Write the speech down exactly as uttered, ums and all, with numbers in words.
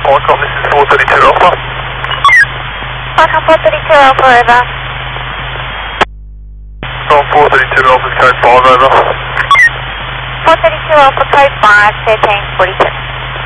Qualcomm, this is four thirty-two Alpha. Qualcomm four thirty-two Alpha, over. Storm four thirty-two Alpha, code five, over. four thirty-two Alpha, code five, thirteen forty-seven.